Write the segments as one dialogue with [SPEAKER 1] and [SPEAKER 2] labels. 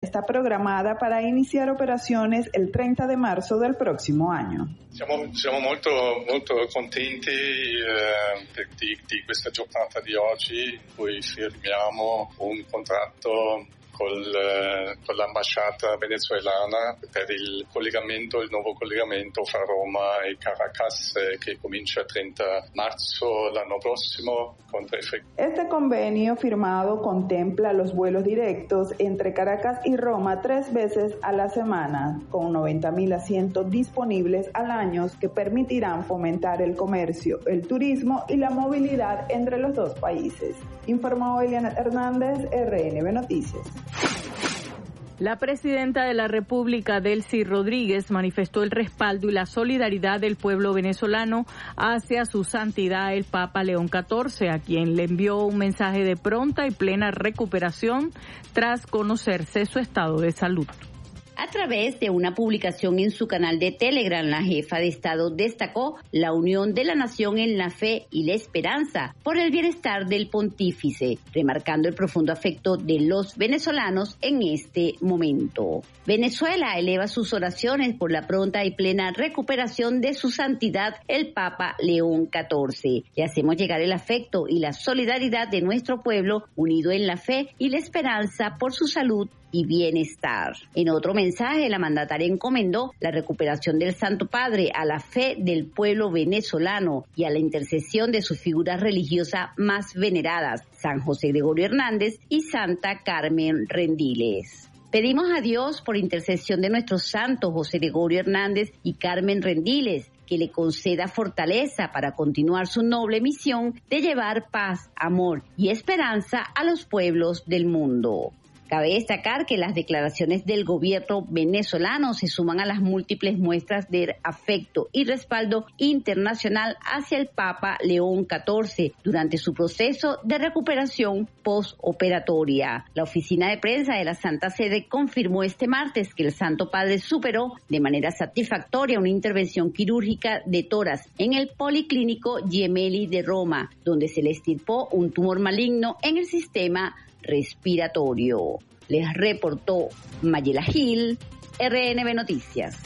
[SPEAKER 1] está programada para iniciar operaciones el 30 de marzo del próximo año.
[SPEAKER 2] Siamo molto contenti di questa giornata di oggi, in cui firmiamo un contratto con l'ambasciata venezuelana per il nuovo collegamento fra Roma e Caracas che comincia il 30 marzo l'anno prossimo.
[SPEAKER 1] Este convenio firmado contempla los vuelos directos entre Caracas y Roma 3 veces a la semana, con 90.000 asientos disponibles al año que permitirán fomentar el comercio, el turismo y la movilidad entre los dos países. Informó Eliana Hernández, RNB Noticias.
[SPEAKER 3] La presidenta de la República, Delcy Rodríguez, manifestó el respaldo y la solidaridad del pueblo venezolano hacia su santidad el Papa León XIV, a quien le envió un mensaje de pronta y plena recuperación tras conocerse su estado de salud.
[SPEAKER 4] A través de una publicación en su canal de Telegram, la jefa de Estado destacó la unión de la nación en la fe y la esperanza por el bienestar del pontífice, remarcando el profundo afecto de los venezolanos en este momento. Venezuela eleva sus oraciones por la pronta y plena recuperación de su santidad el Papa León XIV. Le hacemos llegar el afecto y la solidaridad de nuestro pueblo unido en la fe y la esperanza por su salud y bienestar. En otro mensaje, la mandataria encomendó la recuperación del Santo Padre a la fe del pueblo venezolano y a la intercesión de sus figuras religiosas más veneradas, San José Gregorio Hernández y Santa Carmen Rendiles. Pedimos a Dios por intercesión de nuestros santos José Gregorio Hernández y Carmen Rendiles, que le conceda fortaleza para continuar su noble misión de llevar paz, amor y esperanza a los pueblos del mundo. Cabe destacar que las declaraciones del gobierno venezolano se suman a las múltiples muestras de afecto y respaldo internacional hacia el Papa León XIV durante su proceso de recuperación postoperatoria. La oficina de prensa de la Santa Sede confirmó este martes que el Santo Padre superó de manera satisfactoria una intervención quirúrgica de tórax en el Policlínico Gemelli de Roma, donde se le extirpó un tumor maligno en el sistema respiratorio. Les reportó Mayela Gil, RNB Noticias.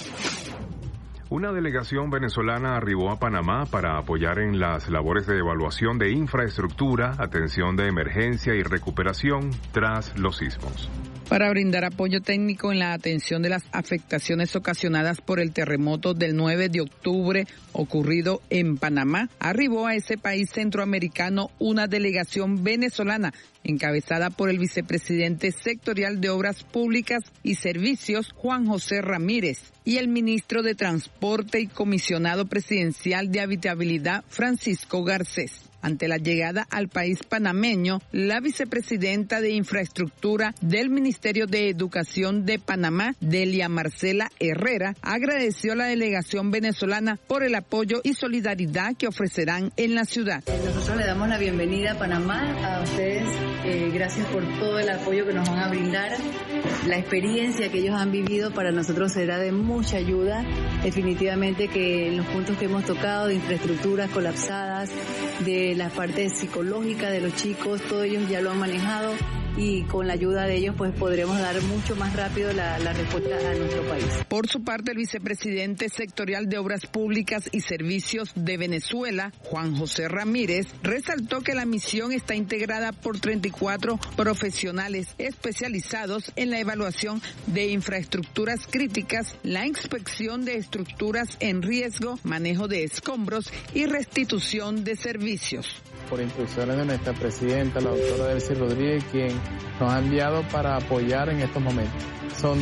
[SPEAKER 5] Una delegación venezolana arribó a Panamá para apoyar en las labores de evaluación de infraestructura, atención de emergencia y recuperación tras los sismos.
[SPEAKER 6] Para brindar apoyo técnico en la atención de las afectaciones ocasionadas por el terremoto del 9 de octubre ocurrido en Panamá, arribó a ese país centroamericano una delegación venezolana encabezada por el vicepresidente sectorial de Obras Públicas y Servicios, Juan José Ramírez, y el ministro de Transporte y comisionado presidencial de Habitabilidad, Francisco Garcés. Ante la llegada al país panameño, la vicepresidenta de Infraestructura del Ministerio de Educación de Panamá, Delia Marcela Herrera, agradeció a la delegación venezolana por el apoyo y solidaridad que ofrecerán en la ciudad.
[SPEAKER 7] Nosotros le damos la bienvenida a Panamá, a ustedes, gracias por todo el apoyo que nos van a brindar. La experiencia que ellos han vivido para nosotros será de mucha ayuda. Definitivamente que en los puntos que hemos tocado de infraestructuras colapsadas, de la parte psicológica de los chicos, todos ellos ya lo han manejado y con la ayuda de ellos pues podremos dar mucho más rápido la respuesta a nuestro país.
[SPEAKER 6] Por su parte, el vicepresidente sectorial de Obras Públicas y Servicios de Venezuela, Juan José Ramírez, resaltó que la misión está integrada por 34 profesionales especializados en la evaluación de infraestructuras críticas, la inspección de estructuras en riesgo, manejo de escombros y restitución de servicios.
[SPEAKER 8] Por instrucciones de nuestra presidenta, la doctora Delcy Rodríguez, quien nos ha enviado para apoyar en estos momentos. Son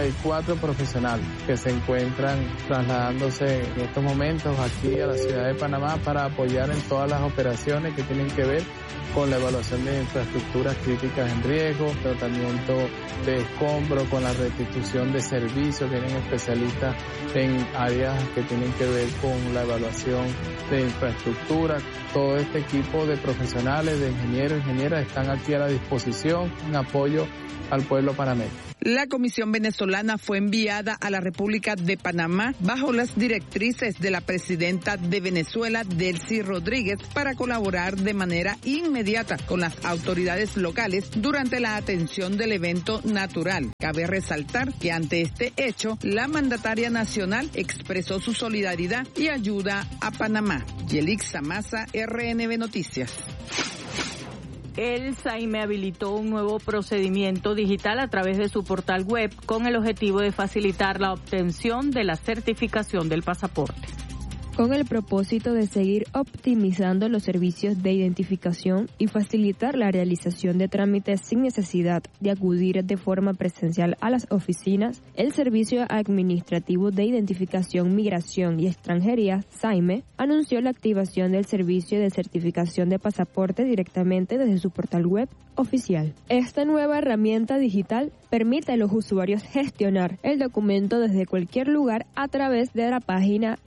[SPEAKER 8] 34 profesionales que se encuentran trasladándose en estos momentos aquí a la ciudad de Panamá para apoyar en todas las operaciones que tienen que ver con la evaluación de infraestructuras críticas en riesgo, tratamiento de escombros, con la restitución de servicios. Tienen especialistas en áreas que tienen que ver con la evaluación de infraestructura. Todo este equipo equipo de profesionales, de ingenieros, ingenieras están aquí a la disposición en apoyo al pueblo panameño.
[SPEAKER 6] La Comisión Venezolana fue enviada a la República de Panamá bajo las directrices de la presidenta de Venezuela, Delcy Rodríguez, para colaborar de manera inmediata con las autoridades locales durante la atención del evento natural. Cabe resaltar que ante este hecho, la mandataria nacional expresó su solidaridad y ayuda a Panamá. Yelixa Maza, RNB Noticias.
[SPEAKER 3] El SAIME habilitó un nuevo procedimiento digital a través de su portal web con el objetivo de facilitar la obtención de la certificación del pasaporte.
[SPEAKER 9] Con el propósito de seguir optimizando los servicios de identificación y facilitar la realización de trámites sin necesidad de acudir de forma presencial a las oficinas, el Servicio Administrativo de Identificación, Migración y Extranjería, SAIME, anunció la activación del servicio de certificación de pasaporte directamente desde su portal web oficial. Esta nueva herramienta digital permite a los usuarios gestionar el documento desde cualquier lugar a través de la página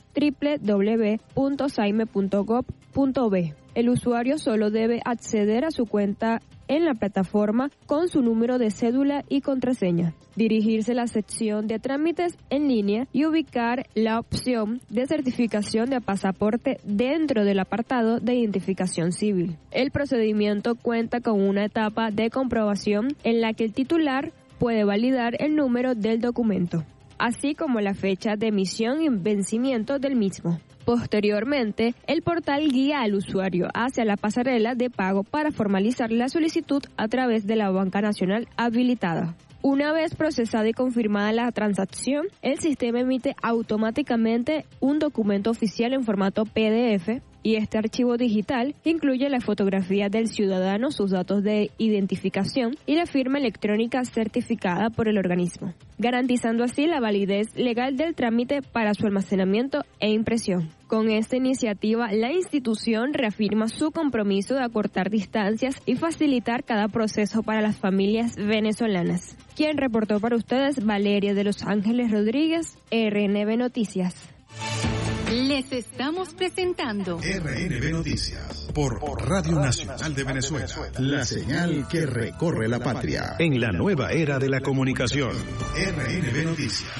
[SPEAKER 9] www.saime.gov.b. El usuario solo debe acceder a su cuenta en la plataforma con su número de cédula y contraseña, dirigirse a la sección de trámites en línea y ubicar la opción de certificación de pasaporte dentro del apartado de identificación civil. El procedimiento cuenta con una etapa de comprobación en la que el titular puede validar el número del documento, así como la fecha de emisión y vencimiento del mismo. Posteriormente, el portal guía al usuario hacia la pasarela de pago para formalizar la solicitud a través de la banca nacional habilitada. Una vez procesada y confirmada la transacción, el sistema emite automáticamente un documento oficial en formato PDF, y este archivo digital incluye la fotografía del ciudadano, sus datos de identificación y la firma electrónica certificada por el organismo, garantizando así la validez legal del trámite para su almacenamiento e impresión. Con esta iniciativa, la institución reafirma su compromiso de acortar distancias y facilitar cada proceso para las familias venezolanas. Quien reportó para ustedes, Valeria de Los Ángeles Rodríguez, RNB Noticias.
[SPEAKER 10] Les estamos presentando
[SPEAKER 11] RNB Noticias por Radio Nacional de Venezuela, la señal que recorre la patria en la nueva era de la comunicación. RNB Noticias.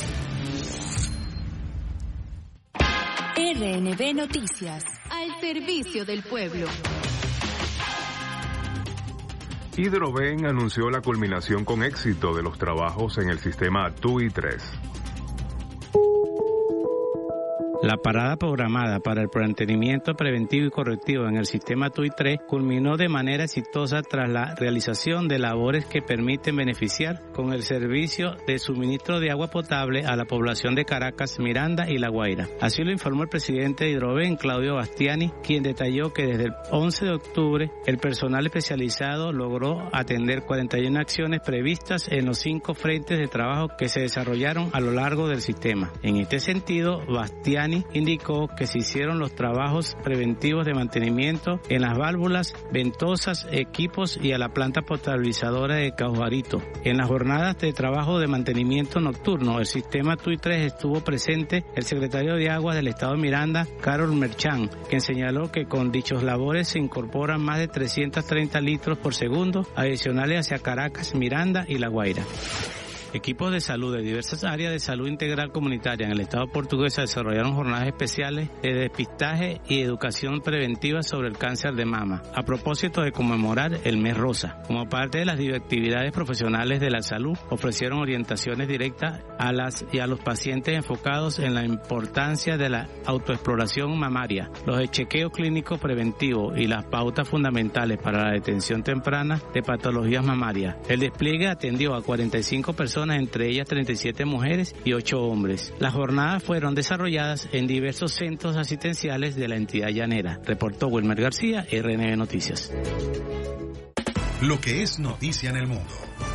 [SPEAKER 10] RNB Noticias, al servicio del pueblo.
[SPEAKER 5] Hidroven anunció la culminación con éxito de los trabajos en el sistema TUI 3.
[SPEAKER 12] La parada programada para el mantenimiento preventivo y correctivo en el sistema TUI 3 culminó de manera exitosa tras la realización de labores que permiten beneficiar con el servicio de suministro de agua potable a la población de Caracas, Miranda y La Guaira. Así lo informó el presidente de Hidroven, Claudio Bastiani, quien detalló que desde el 11 de octubre el personal especializado logró atender 41 acciones previstas en los 5 frentes de trabajo que se desarrollaron a lo largo del sistema. En este sentido, Bastiani indicó que se hicieron los trabajos preventivos de mantenimiento en las válvulas, ventosas, equipos y a la planta potabilizadora de Caujarito. En las jornadas de trabajo de mantenimiento nocturno, el sistema TUI 3 estuvo presente el secretario de Aguas del Estado de Miranda, Carol Merchán, quien señaló que con dichos labores se incorporan más de 330 litros por segundo adicionales hacia Caracas, Miranda y La Guaira. Equipos de salud de diversas áreas de salud integral comunitaria en el Estado portugués desarrollaron jornadas especiales de depistaje y educación preventiva sobre el cáncer de mama, a propósito de conmemorar el mes rosa. Como parte de las actividades profesionales de la salud, ofrecieron orientaciones directas a las y a los pacientes enfocados en la importancia de la autoexploración mamaria, los chequeos clínicos preventivos y las pautas fundamentales para la detención temprana de patologías mamarias. El despliegue atendió a 45 personas, entre ellas 37 mujeres y 8 hombres. Las jornadas fueron desarrolladas en diversos centros asistenciales de la entidad llanera. Reportó Wilmer García, RNB Noticias.
[SPEAKER 11] Lo que es noticia en el mundo.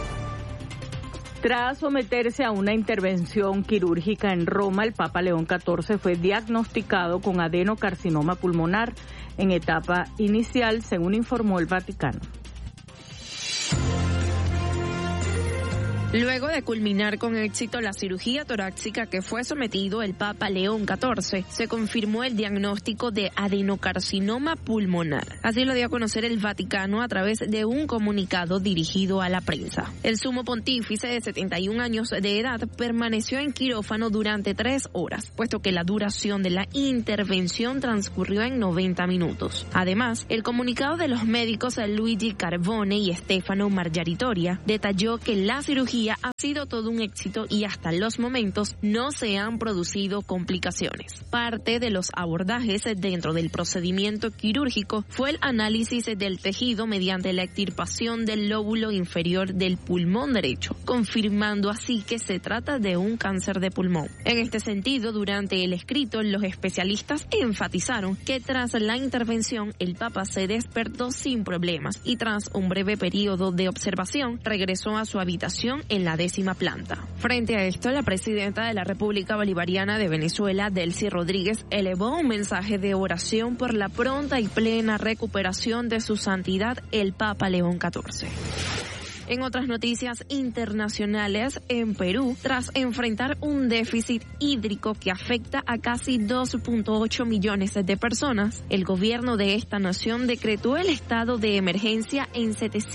[SPEAKER 3] Tras someterse a una intervención quirúrgica en Roma, el Papa León XIV fue diagnosticado con adenocarcinoma pulmonar en etapa inicial, según informó el Vaticano.
[SPEAKER 13] Luego de culminar con éxito la cirugía torácica que fue sometido el Papa León XIV, se confirmó el diagnóstico de adenocarcinoma pulmonar. Así lo dio a conocer el Vaticano a través de un comunicado dirigido a la prensa. El sumo pontífice de 71 años de edad permaneció en quirófano durante 3 horas, puesto que la duración de la intervención transcurrió en 90 minutos. Además, el comunicado de los médicos Luigi Carbone y Stefano Margaritoria detalló que la cirugía ha sido todo un éxito y hasta los momentos no se han producido complicaciones. Parte de los abordajes dentro del procedimiento quirúrgico fue el análisis del tejido mediante la extirpación del lóbulo inferior del pulmón derecho, confirmando así que se trata de un cáncer de pulmón. En este sentido, durante el escrito, los especialistas enfatizaron que tras la intervención el Papa se despertó sin problemas y tras un breve periodo de observación regresó a su habitación en la 10ª planta. Frente a esto, la presidenta de la República Bolivariana de Venezuela, Delcy Rodríguez, elevó un mensaje de oración por la pronta y plena recuperación de su santidad el Papa León XIV. En otras noticias internacionales, en Perú, tras enfrentar un déficit hídrico que afecta a casi 2.8 millones de personas, el gobierno de esta nación decretó el estado de emergencia en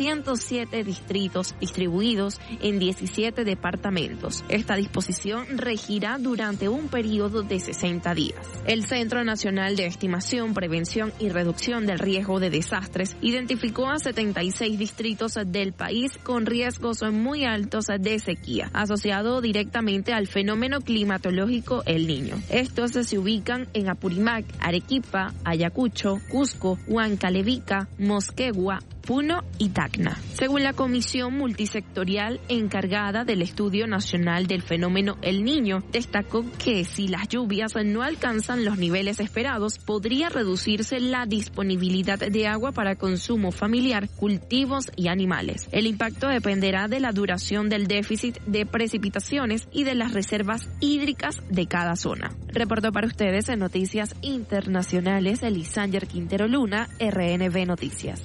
[SPEAKER 13] 707 distritos distribuidos en 17 departamentos. Esta disposición regirá durante un periodo de 60 días. El Centro Nacional de Estimación, Prevención y Reducción del Riesgo de Desastres identificó a 76 distritos del país con riesgos muy altos de sequía, asociado directamente al fenómeno climatológico El Niño. Estos se ubican en Apurímac, Arequipa, Ayacucho, Cusco, Huancavelica, Moquegua, Puno y Tacna. Según la Comisión Multisectorial encargada del Estudio Nacional del Fenómeno El Niño, destacó que si las lluvias no alcanzan los niveles esperados, podría reducirse la disponibilidad de agua para consumo familiar, cultivos y animales. El impacto dependerá de la duración del déficit de precipitaciones y de las reservas hídricas de cada zona. Reportó para ustedes en Noticias Internacionales Elisander Quintero Luna, RNB Noticias.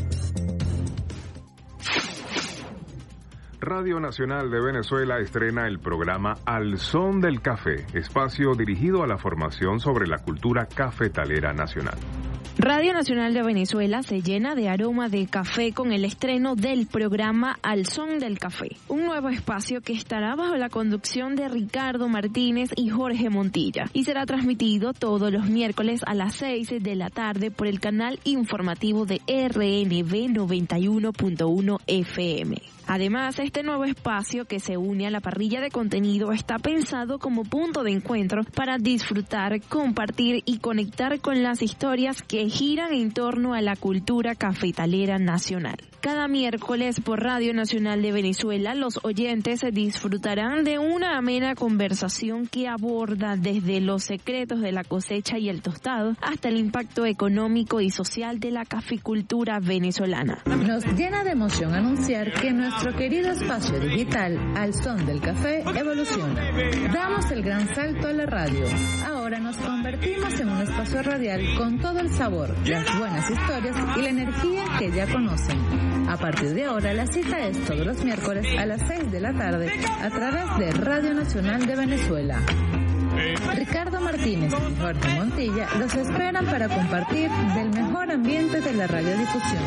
[SPEAKER 5] Radio Nacional de Venezuela estrena el programa Al Son del Café, espacio dirigido a la formación sobre la cultura cafetalera nacional.
[SPEAKER 13] Radio Nacional de Venezuela se llena de aroma de café con el estreno del programa Al Son del Café, un nuevo espacio que estará bajo la conducción de Ricardo Martínez y Jorge Montilla y será transmitido todos los miércoles a las 6 de la tarde por el canal informativo de RNB 91.1 FM. Además, este nuevo espacio que se une a la parrilla de contenido está pensado como punto de encuentro para disfrutar, compartir y conectar con las historias que giran en torno a la cultura cafetalera nacional. Cada miércoles por Radio Nacional de Venezuela, los oyentes disfrutarán de una amena conversación que aborda desde los secretos de la cosecha y el tostado hasta el impacto económico y social de la caficultura venezolana.
[SPEAKER 14] Nos llena de emoción anunciar que nuestro querido espacio digital Al Son del Café evoluciona. Damos el gran salto a la radio. Ahora nos convertimos en un espacio radial con todo el sabor, las buenas historias y la energía que ya conocen. A partir de ahora, la cita es todos los miércoles a las 6 de la tarde a través de Radio Nacional de Venezuela. Ricardo Martínez y Jorge Montilla los esperan para compartir del mejor ambiente de la radiodifusión.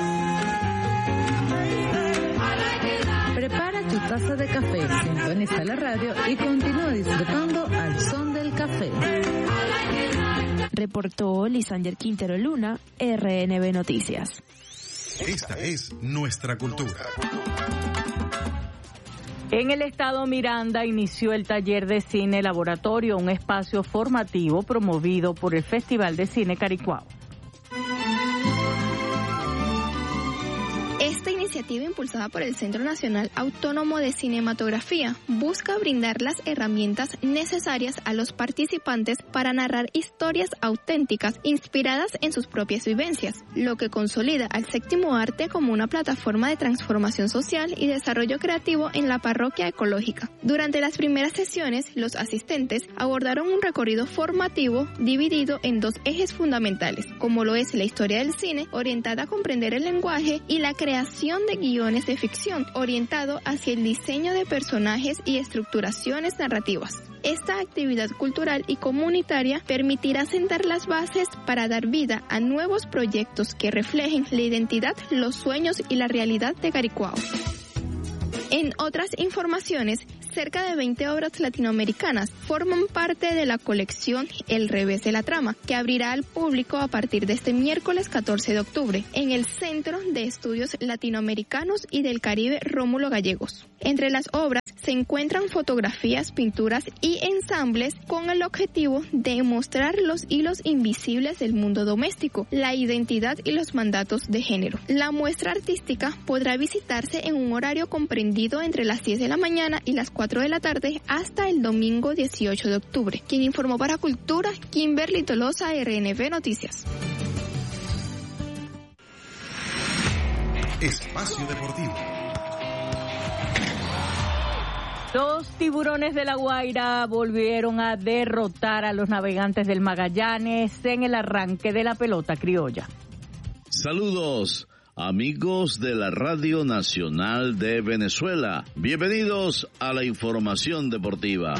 [SPEAKER 14] Prepara tu taza de café, sintoniza la radio y continúa disfrutando Al Son del Café.
[SPEAKER 13] Reportó Lisander Quintero Luna, RNB Noticias.
[SPEAKER 11] Esta es nuestra cultura.
[SPEAKER 3] En el estado Miranda inició el taller de cine laboratorio, un espacio formativo promovido por el Festival de Cine Caricuao.
[SPEAKER 15] Esta iniciativa, impulsada por el Centro Nacional Autónomo de Cinematografía, busca brindar las herramientas necesarias a los participantes para narrar historias auténticas inspiradas en sus propias vivencias, lo que consolida al séptimo arte como una plataforma de transformación social y desarrollo creativo en la parroquia ecológica. Durante las primeras sesiones, los asistentes abordaron un recorrido formativo dividido en 2 ejes fundamentales, como lo es la historia del cine, orientada a comprender el lenguaje, y la creación de guiones de ficción, orientado hacia el diseño de personajes y estructuraciones narrativas. Esta actividad cultural y comunitaria permitirá sentar las bases para dar vida a nuevos proyectos que reflejen la identidad, los sueños y la realidad de Caricuao. En otras informaciones, cerca de 20 obras latinoamericanas forman parte de la colección El Revés de la Trama, que abrirá al público a partir de este miércoles 14 de octubre en el Centro de Estudios Latinoamericanos y del Caribe Rómulo Gallegos. Entre las obras se encuentran fotografías, pinturas y ensambles con el objetivo de mostrar los hilos invisibles del mundo doméstico, la identidad y los mandatos de género. La muestra artística podrá visitarse en un horario comprendido entre las 10 de la mañana y las 4 de la tarde hasta el domingo 18 de octubre. Quien informó para Cultura, Kimberly Tolosa, RNB Noticias.
[SPEAKER 11] Espacio Deportivo.
[SPEAKER 3] Los Tiburones de La Guaira volvieron a derrotar a los Navegantes del Magallanes en el arranque de la pelota criolla.
[SPEAKER 16] Saludos, amigos de la Radio Nacional de Venezuela. Bienvenidos a la información deportiva.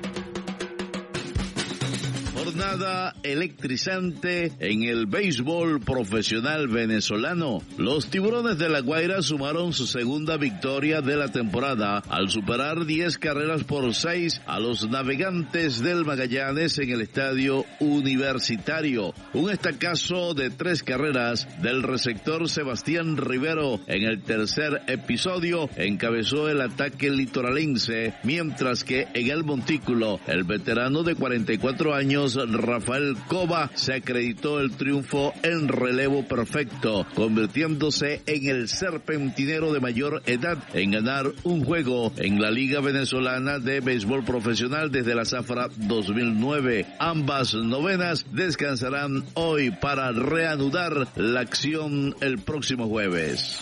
[SPEAKER 16] Jornada electrizante en el béisbol profesional venezolano. Los Tiburones de La Guaira sumaron su segunda victoria de la temporada al superar 10 carreras por 6 a los Navegantes del Magallanes en el Estadio Universitario. Un estacazo de 3 carreras del receptor Sebastián Rivero en el tercer episodio encabezó el ataque litoralense, mientras que en el montículo el veterano de 44 años Rafael Cova se acreditó el triunfo en relevo perfecto, convirtiéndose en el serpentinero de mayor edad en ganar un juego en la Liga Venezolana de Béisbol Profesional desde la Zafra 2009. Ambas novenas descansarán hoy para reanudar la acción el próximo jueves.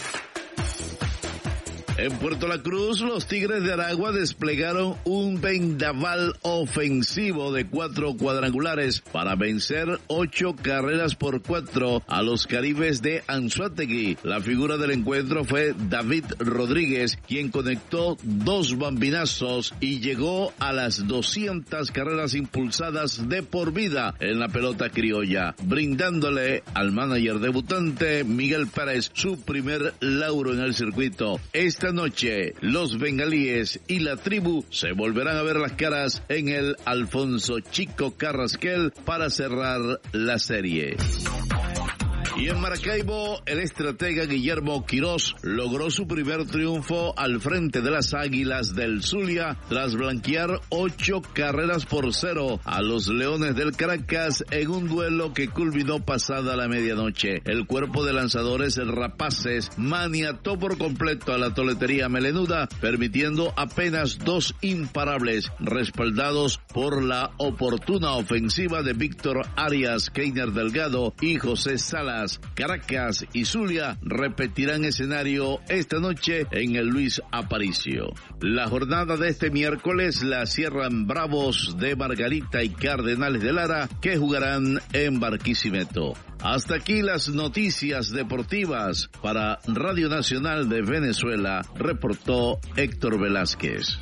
[SPEAKER 16] En Puerto La Cruz, los Tigres de Aragua desplegaron un vendaval ofensivo de 4 cuadrangulares para vencer 8 carreras por 4 a los Caribes de Anzoátegui. La figura del encuentro fue David Rodríguez, quien conectó 2 bambinazos y llegó a las 200 carreras impulsadas de por vida en la pelota criolla, brindándole al manager debutante Miguel Pérez su primer lauro en el circuito. Esta noche, los bengalíes y la tribu se volverán a ver las caras en el Alfonso Chico Carrasquel para cerrar la serie. Y en Maracaibo, el estratega Guillermo Quirós logró su primer triunfo al frente de las Águilas del Zulia tras blanquear 8 carreras por 0 a los Leones del Caracas en un duelo que culminó pasada la medianoche. El cuerpo de lanzadores rapaces maniató por completo a la toletería melenuda, permitiendo apenas 2 imparables, respaldados por la oportuna ofensiva de Víctor Arias, Keiner Delgado y José Salas. Caracas y Zulia repetirán escenario esta noche en el Luis Aparicio. La jornada de este miércoles la cierran Bravos de Margarita y Cardenales de Lara, que jugarán en Barquisimeto. Hasta aquí las noticias deportivas. Para Radio Nacional de Venezuela, reportó Héctor Velázquez.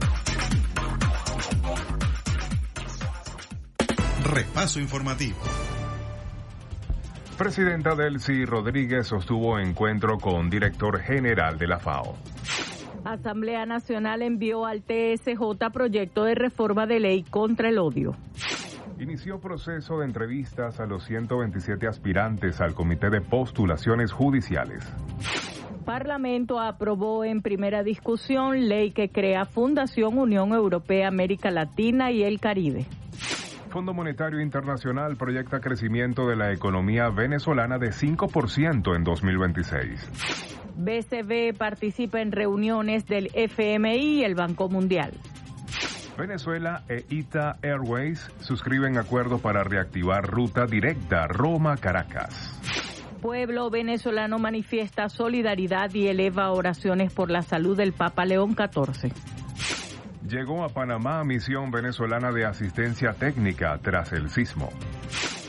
[SPEAKER 11] Repaso informativo.
[SPEAKER 5] Presidenta Delcy Rodríguez sostuvo encuentro con director general de la FAO.
[SPEAKER 3] Asamblea Nacional envió al TSJ proyecto de reforma de ley contra el odio.
[SPEAKER 5] Inició proceso de entrevistas a los 127 aspirantes al Comité de Postulaciones Judiciales.
[SPEAKER 3] Parlamento aprobó en primera discusión ley que crea Fundación Unión Europea América Latina y el Caribe.
[SPEAKER 5] Fondo Monetario Internacional proyecta crecimiento de la economía venezolana de 5% en 2026.
[SPEAKER 3] BCB participa en reuniones del FMI y el Banco Mundial.
[SPEAKER 5] Venezuela e ITA Airways suscriben acuerdo para reactivar ruta directa Roma-Caracas.
[SPEAKER 3] Pueblo venezolano manifiesta solidaridad y eleva oraciones por la salud del Papa León XIV.
[SPEAKER 5] Llegó a Panamá misión venezolana de asistencia técnica tras el sismo.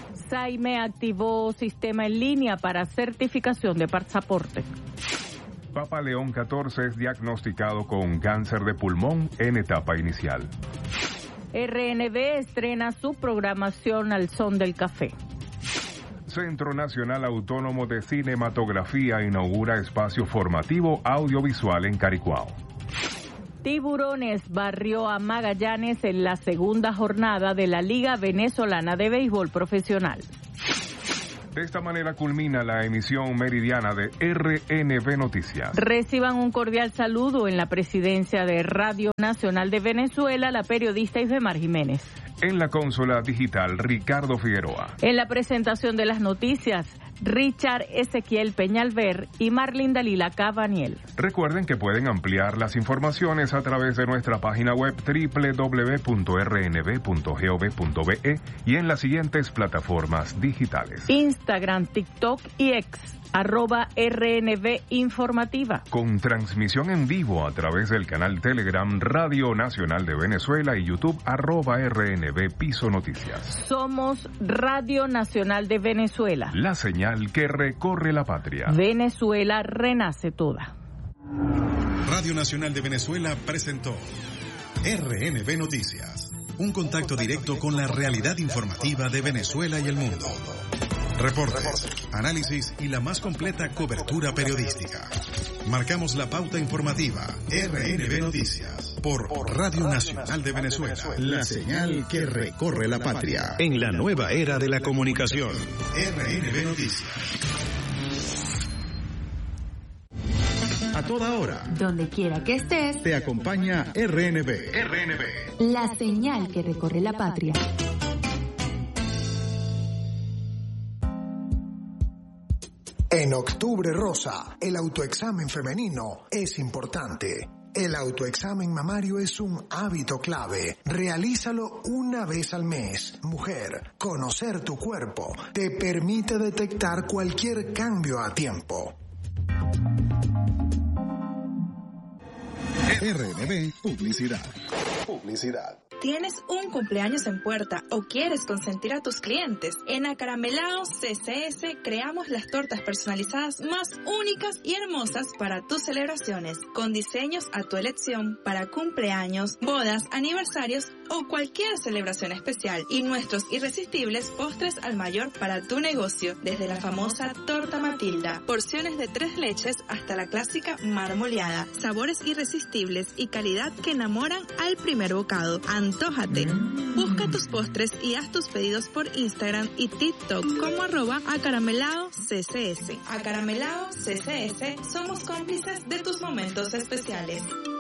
[SPEAKER 3] SAIME activó sistema en línea para certificación de pasaporte.
[SPEAKER 5] Papa León XIV es diagnosticado con cáncer de pulmón en etapa inicial.
[SPEAKER 3] RNB estrena su programación al son del café.
[SPEAKER 5] Centro Nacional Autónomo de Cinematografía inaugura espacio formativo audiovisual en Caricuao.
[SPEAKER 3] Tiburones barrió a Magallanes en la segunda jornada de la Liga Venezolana de Béisbol Profesional.
[SPEAKER 5] De esta manera culmina la emisión meridiana de RNB Noticias.
[SPEAKER 3] Reciban un cordial saludo en la presidencia de Radio Nacional de Venezuela, la periodista Isbemar Jiménez.
[SPEAKER 5] En la consola digital, Ricardo Figueroa.
[SPEAKER 3] En la presentación de las noticias, Richard Ezequiel Peñalver y Marlin Dalila Cabaniel.
[SPEAKER 5] Recuerden que pueden ampliar las informaciones a través de nuestra página web www.rnb.gov.be y en las siguientes plataformas digitales:
[SPEAKER 3] Instagram, TikTok y X, @RNB Informativa.
[SPEAKER 5] Con transmisión en vivo a través del canal Telegram Radio Nacional de Venezuela y YouTube @RNB Piso Noticias.
[SPEAKER 3] Somos Radio Nacional de Venezuela.
[SPEAKER 5] La señal que recorre la patria.
[SPEAKER 3] Venezuela renace toda.
[SPEAKER 11] Radio Nacional de Venezuela presentó RNB Noticias. Un contacto directo con la realidad informativa de Venezuela y el mundo. Reportes, análisis y la más completa cobertura periodística. Marcamos la pauta informativa. RNB Noticias. Por Radio Nacional de Venezuela. La señal que recorre la patria. En la nueva era de la comunicación. RNB Noticias. A toda hora.
[SPEAKER 10] Donde quiera que estés.
[SPEAKER 11] Te acompaña RNB.
[SPEAKER 10] La señal que recorre la patria.
[SPEAKER 17] En Octubre Rosa, el autoexamen femenino es importante. El autoexamen mamario es un hábito clave. Realízalo una vez al mes. Mujer, conocer tu cuerpo te permite detectar cualquier cambio a tiempo.
[SPEAKER 11] RNB Publicidad.
[SPEAKER 18] ¿Tienes un cumpleaños en puerta o quieres consentir a tus clientes? En Acaramelado CCS creamos las tortas personalizadas más únicas y hermosas para tus celebraciones, con diseños a tu elección para cumpleaños, bodas, aniversarios o cualquier celebración especial, y nuestros irresistibles postres al mayor para tu negocio, desde la famosa torta Matilda, porciones de 3 leches hasta la clásica marmoleada, sabores irresistibles y calidad que enamoran al primer bocado. Antójate. Busca tus postres y haz tus pedidos por Instagram y TikTok como @acarameladoccs. Acaramelado CCS, somos cómplices de tus momentos especiales.